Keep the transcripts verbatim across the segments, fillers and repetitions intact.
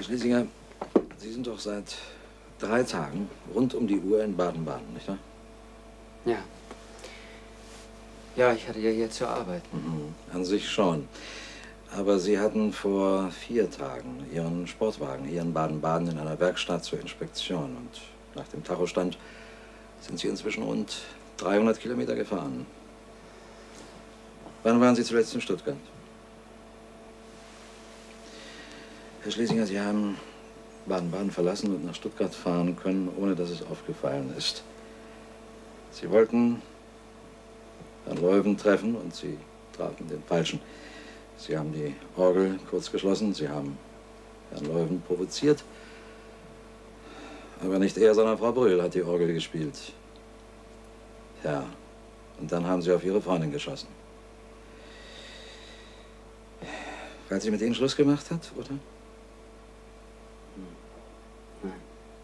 Herr Schlesinger, Sie sind doch seit drei Tagen rund um die Uhr in Baden-Baden, nicht wahr? Ja. Ja, ich hatte ja hier zur Arbeit. Mhm, an sich schon. Aber Sie hatten vor vier Tagen Ihren Sportwagen hier in Baden-Baden in einer Werkstatt zur Inspektion. Und nach dem Tachostand sind Sie inzwischen rund dreihundert Kilometer gefahren. Wann waren Sie zuletzt in Stuttgart? Herr Schlesinger, Sie haben Baden-Baden verlassen und nach Stuttgart fahren können, ohne dass es aufgefallen ist. Sie wollten Herrn Leuven treffen und Sie trafen den Falschen. Sie haben die Orgel kurz geschlossen, Sie haben Herrn Leuven provoziert. Aber nicht er, sondern Frau Brühl hat die Orgel gespielt. Ja, und dann haben Sie auf Ihre Freundin geschossen. Weil sie mit Ihnen Schluss gemacht hat, oder? Nein.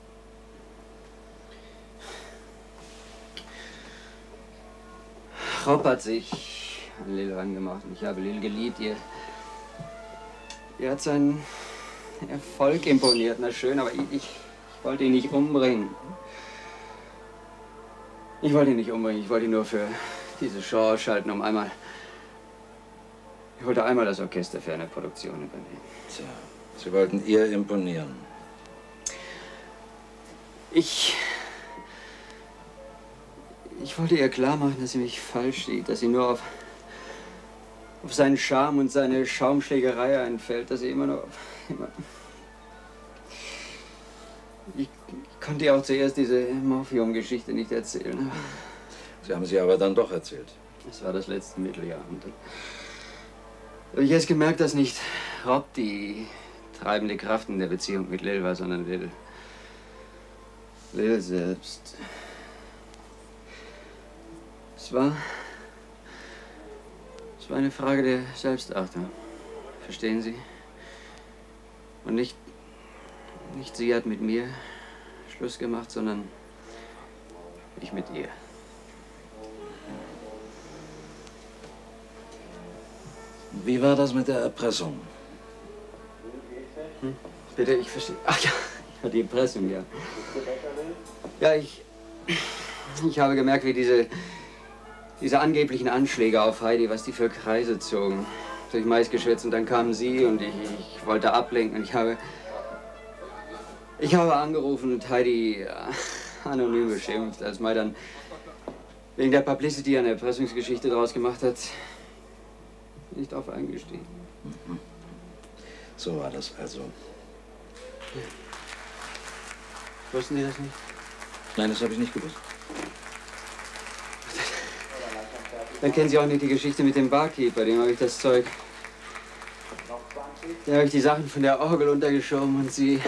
Rob hat sich an Lil rangemacht und ich habe Lil geliebt. Ihr, ihr hat seinen Erfolg imponiert, na schön, aber ich, ich, ich wollte ihn nicht umbringen. Ich wollte ihn nicht umbringen, ich wollte ihn nur für diese Show ausschalten, um einmal... Ich wollte einmal das Orchester für eine Produktion übernehmen. Tja, Sie wollten ihr imponieren. Ich... Ich wollte ihr klar machen, dass sie mich falsch sieht, dass sie nur auf, auf seinen Charme und seine Schaumschlägerei einfällt, dass sie immer nur... Immer ich, ich konnte ihr auch zuerst diese Morphium-Geschichte nicht erzählen. Sie haben sie aber dann doch erzählt. Das war das letzte Mitteljahr. Und dann habe ich erst gemerkt, dass nicht Rob die treibende Kraft in der Beziehung mit Lil war, sondern Lil. Lil selbst. Es war... Es war eine Frage der Selbstachtung. Verstehen Sie? Und nicht... Nicht sie hat mit mir Schluss gemacht, sondern ich mit ihr. Wie war das mit der Erpressung? Hm? Bitte, ich verstehe. Ach ja, die Erpressung, ja. Ja, ich... Ich habe gemerkt, wie diese... Diese angeblichen Anschläge auf Heidi, was die für Kreise zogen. Durch Maisgeschwätz und dann kamen sie und ich, ich wollte ablenken und ich habe... Ich habe angerufen und Heidi ja, anonym beschimpft, als Mai dann wegen der Publicity eine Erpressungsgeschichte daraus gemacht hat. Nicht auf eingestiegen. Mhm. So war das also. Ja. Wussten Sie das nicht? Nein, das habe ich nicht gewusst. Dann kennen Sie auch nicht die Geschichte mit dem Barkeeper, dem habe ich das Zeug. Da habe ich die Sachen von der Orgel untergeschoben und Sie...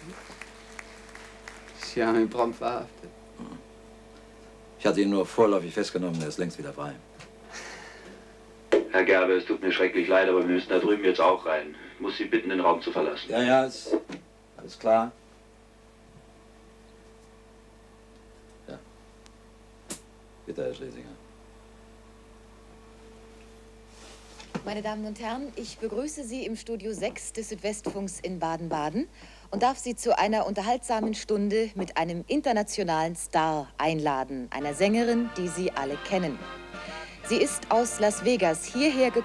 Sie haben ihn prompt verhaftet. Ich hatte ihn nur vorläufig festgenommen, er ist längst wieder frei. Herr Gerber, es tut mir schrecklich leid, aber wir müssen da drüben jetzt auch rein. Ich muss Sie bitten, den Raum zu verlassen. Ja, ja, ist alles klar. Ja. Bitte, Herr Schlesinger. Meine Damen und Herren, ich begrüße Sie im Studio sechs des Südwestfunks in Baden-Baden und darf Sie zu einer unterhaltsamen Stunde mit einem internationalen Star einladen, einer Sängerin, die Sie alle kennen. Sie ist aus Las Vegas hierher gekommen.